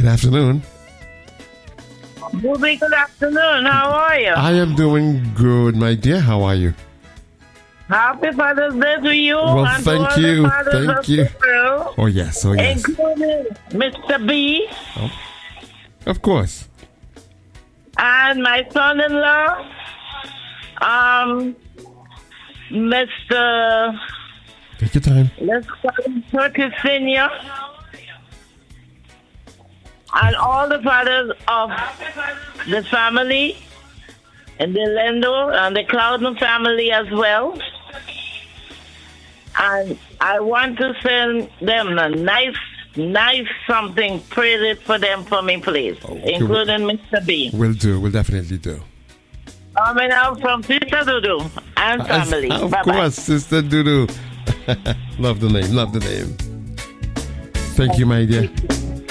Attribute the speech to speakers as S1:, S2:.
S1: afternoon.
S2: Ruby, good afternoon. How are you?
S1: I am doing good, my dear. How are you?
S2: Happy Father's Day to you.
S1: Well,
S2: and
S1: thank
S2: to all
S1: you.
S2: the fathers
S1: Thank
S2: of
S1: you.
S2: the world,
S1: Oh, yes. Oh, yes.
S2: including Mr. B
S1: Of course.
S2: and my son-in-law, Mr.
S1: Take your time.
S2: Let's call him Curtis Senior, and all the fathers of the family, and the Lendo and the Clouden family as well. And I want to send them a nice something pretty for them for me, please, including Mr. B.
S1: We'll do. We'll definitely do.
S2: Coming out from Sister Dudu and family.
S1: Of
S2: Bye-bye.
S1: course, Sister Dudu. Love the name. Love the name. Thank you, my dear.